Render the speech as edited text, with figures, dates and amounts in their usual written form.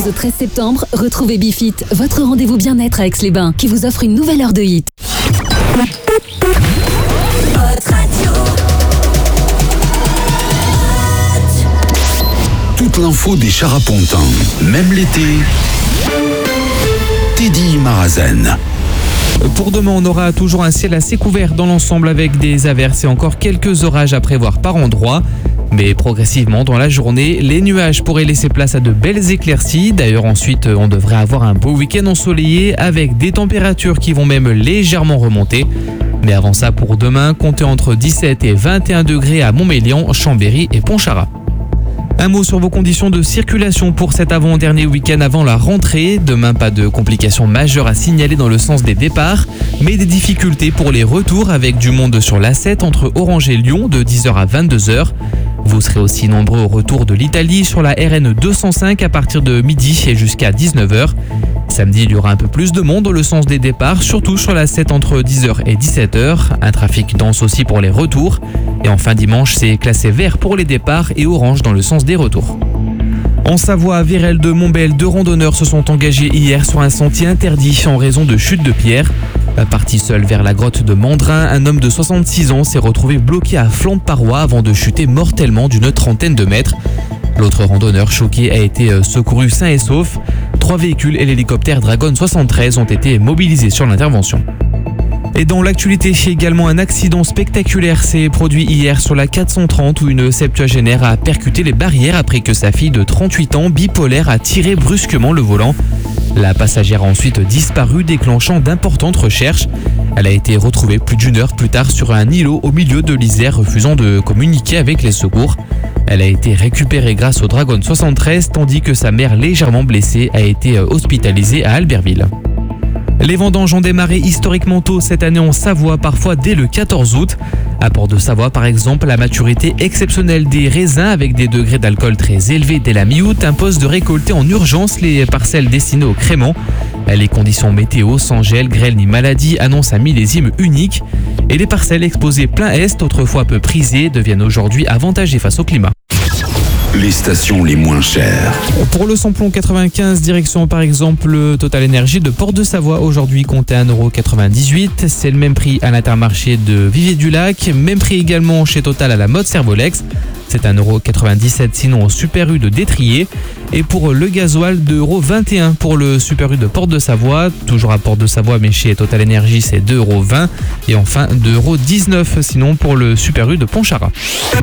au 13 septembre, retrouvez Bifit, votre rendez-vous bien-être à Aix-les-Bains, qui vous offre une nouvelle heure de hit. Toute l'info des Charapontins, même l'été, Teddy Marazen. Pour demain, on aura toujours un ciel assez couvert dans l'ensemble avec des averses et encore quelques orages à prévoir par endroits. Mais progressivement, dans la journée, les nuages pourraient laisser place à de belles éclaircies. D'ailleurs, ensuite, on devrait avoir un beau week-end ensoleillé avec des températures qui vont même légèrement remonter. Mais avant ça, pour demain, comptez entre 17 et 21 degrés à Montmélian, Chambéry et Pontcharrat. Un mot sur vos conditions de circulation pour cet avant-dernier week-end avant la rentrée. Demain, pas de complications majeures à signaler dans le sens des départs, mais des difficultés pour les retours avec du monde sur l'A7 entre Orange et Lyon de 10h à 22h. Vous serez aussi nombreux au retour de l'Italie sur la RN 205 à partir de midi et jusqu'à 19h. Samedi, il y aura un peu plus de monde dans le sens des départs, surtout sur la 7 entre 10h et 17h. Un trafic dense aussi pour les retours. Et enfin dimanche, c'est classé vert pour les départs et orange dans le sens des retours. En Savoie, à Vérel de Montbel, 2 randonneurs se sont engagés hier sur un sentier interdit en raison de chutes de pierres. Parti seul vers la grotte de Mandrin, un homme de 66 ans s'est retrouvé bloqué à flanc de paroi avant de chuter mortellement d'une trentaine de mètres. L'autre randonneur choqué a été secouru sain et sauf. 3 véhicules et l'hélicoptère Dragon 73 ont été mobilisés sur l'intervention. Et dans l'actualité, également un accident spectaculaire s'est produit hier sur la 430 où une septuagénaire a percuté les barrières après que sa fille de 38 ans, bipolaire, a tiré brusquement le volant. La passagère a ensuite disparu, déclenchant d'importantes recherches. Elle a été retrouvée plus d'une heure plus tard sur un îlot au milieu de l'Isère, refusant de communiquer avec les secours. Elle a été récupérée grâce au Dragon 73, tandis que sa mère, légèrement blessée, a été hospitalisée à Albertville. Les vendanges ont démarré historiquement tôt cette année en Savoie, parfois dès le 14 août. À Port-de-Savoie, par exemple, la maturité exceptionnelle des raisins avec des degrés d'alcool très élevés dès la mi-août impose de récolter en urgence les parcelles destinées au crément. Les conditions météo, sans gel, grêle ni maladie, annoncent un millésime unique. Et les parcelles exposées plein est, autrefois peu prisées, deviennent aujourd'hui avantagées face au climat. Les stations les moins chères. Pour le samplon 95, direction par exemple Total Énergie de Port-de-Savoie, aujourd'hui compte à 1,98 €. C'est le même prix à l'Intermarché de Vivier-du-Lac. Même prix également chez Total à la mode Servolex. C'est 1,97 € sinon au Super U de Détrier. Et pour le gasoil, 2,21 € pour le Super U de Port-de-Savoie. Toujours à Port-de-Savoie, mais chez Total Énergie, c'est 2,20 €. Et enfin, 2,19 € sinon pour le Super U de Pontcharrat.